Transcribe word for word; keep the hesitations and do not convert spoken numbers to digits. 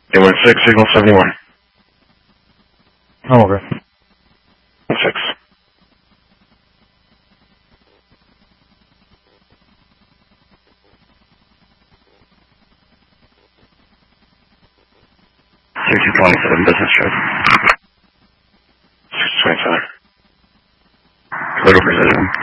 eight one six, signal seventy-one. I'm okay. six. six twenty-seven, business trip. six twenty-seven. Total precision.